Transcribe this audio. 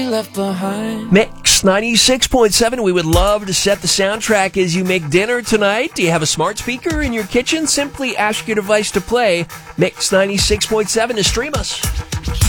left behind. Mix 96.7. We would love to set the soundtrack as you make dinner tonight. Do you have a smart speaker in your kitchen? Simply ask your device to play Mix 96.7 to stream us.